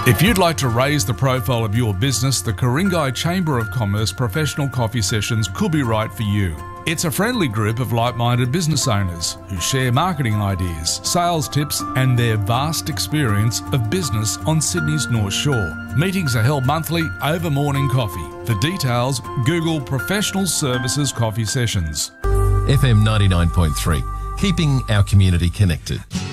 If you'd like to raise the profile of your business, the Ku-ring-gai Chamber of Commerce Professional Coffee Sessions could be right for you. It's a friendly group of like-minded business owners who share marketing ideas, sales tips and their vast experience of business on Sydney's North Shore. Meetings are held monthly over morning coffee. For details, Google Professional Services Coffee Sessions. FM 99.3, keeping our community connected.